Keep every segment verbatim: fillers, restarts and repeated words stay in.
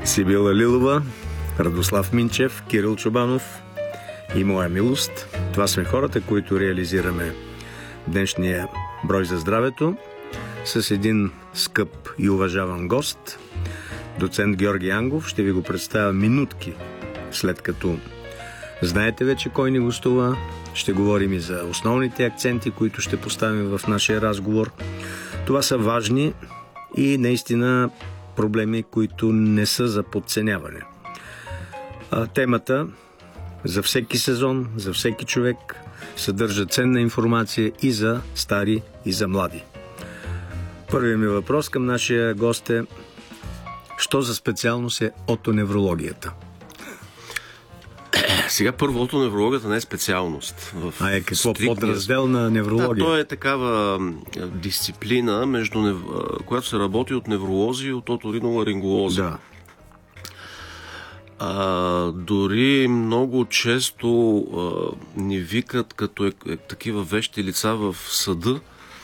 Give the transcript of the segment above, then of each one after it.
Сибила Лилова, Радослав Минчев, Кирил Чубанов и моя милост. Това сме хората, които реализираме днешния брой за здравето с един скъп и уважаван гост, доцент Георги Ангов. Ще ви го представя минутки след като знаете вече кой ни гостува. Ще говорим и за основните акценти, които ще поставим в нашия разговор. Това са важни и наистина проблеми, които не са за подценяване. А, темата за всеки сезон, за всеки човек съдържа ценна информация и за стари, и за млади. Първият ми въпрос към нашия гост е: що за специалност е отоневрологията? Сега първо, отоневрологията не е специалност. В а е какво? стрикния... Подраздел на неврология? Да, то е такава дисциплина, между нев... която се работи от невролози и от оториноларинголози. Да. А, дори много често а, ни викат като е, е, такива вещи лица в съда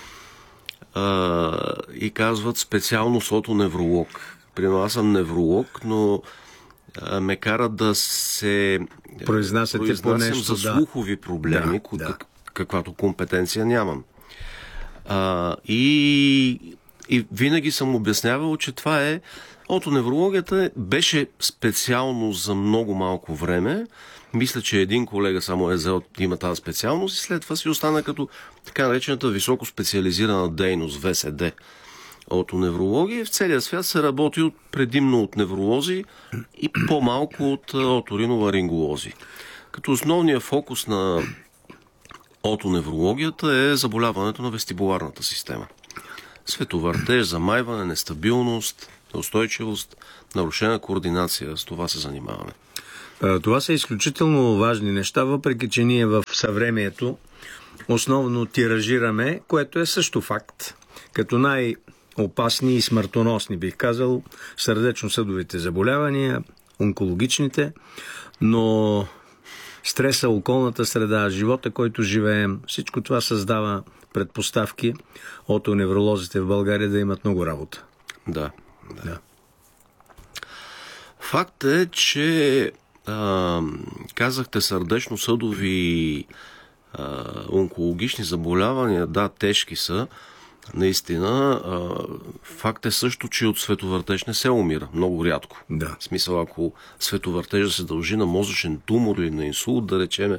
а, и казват специалност отоневролог. Примерно аз съм невролог, но ме кара да се произнасяте по нещо, за слухови проблеми, да, да. Как, каквато компетенция нямам. А, и, и винаги съм обяснявал, че това е отоневрологията беше специалност за много малко време. Мисля, че един колега само е взел, има тази специалност и след това си остана като така наречената високо специализирана дейност, В С Д. Отоневрология. В целия свят се работи от, предимно от невролози и по-малко от оториноларинголози. Като основният фокус на отоневрологията е заболяването на вестибуларната система. Световъртеж, замайване, нестабилност, неустойчивост, нарушена координация. С това се занимаваме. Това са изключително важни неща, въпреки че ние в съвремието основно тиражираме, което е също факт, като най- опасни и смъртоносни, бих казал, сърдечно-съдовите заболявания, онкологичните, но стреса, околната среда, живота, който живеем, всичко това създава предпоставки отоневролозите в България да имат много работа. Да, да. да. Факт е, че а, казахте сърдечно-съдови а, онкологични заболявания, да, тежки са. Наистина, факт е също, че от световъртеж не се умира. Много рядко. Да. В смисъл, ако световъртежа се дължи на мозъчен тумор или на инсулт, да речеме.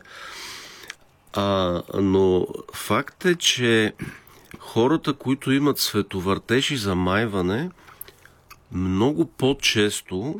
А, но факт е, че хората, които имат световъртеж и замайване, много по-често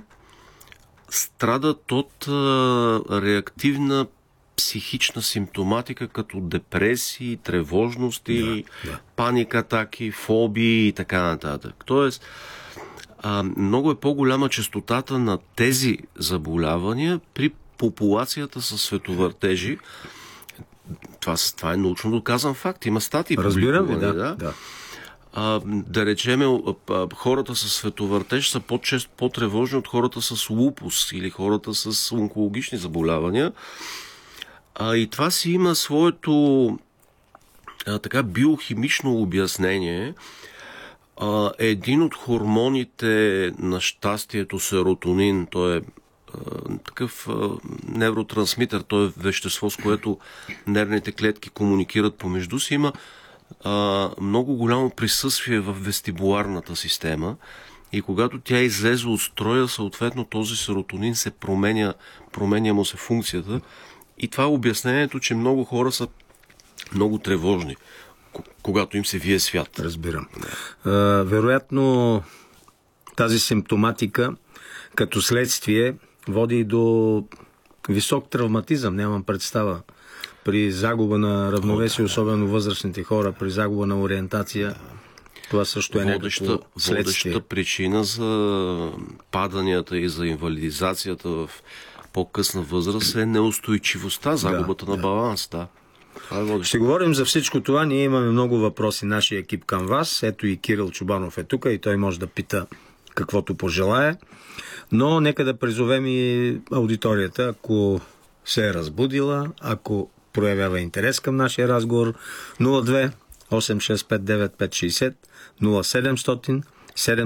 страдат от а, реактивна психична симптоматика, като депресии, тревожности, да, да. паникатаки, фобии и така нататък. Тоест, а, много е по-голяма честотата на тези заболявания при популацията със световъртежи. Това, това е научно доказан факт. Има статии. Разбираме, да. да. да. А, да речеме, хората с световъртеж са по-често по-тревожни от хората с лупус или хората с онкологични заболявания. А, и това си има своето а, така биохимично обяснение. А, един от хормоните на щастието, серотонин, той е а, такъв а, невротрансмитър, той е вещество, с което нервните клетки комуникират помежду си, има а, много голямо присъствие в вестибуларната система и когато тя излезе от строя, съответно този серотонин се променя, променя му се функцията. И това е обяснението, че много хора са много тревожни, когато им се вие свят. Разбирам. А, вероятно тази симптоматика като следствие води до висок травматизъм, нямам представа. При загуба на равновесие, особено възрастните хора, при загуба на ориентация, това също е водеща, някакво следствие. Водеща причина за паданията и за инвалидизацията в по-късна възраст е неустойчивостта, загубата да, на да. баланс. Да. Е Ще говорим за всичко това. Ние имаме много въпроси, нашия екип към вас. Ето и Кирил Чубанов е тук и той може да пита каквото пожелае. Но нека да призовем и аудиторията, ако се е разбудила, ако проявява интерес към нашия разговор, нула две осем шест пет девет пет шест нула седем седем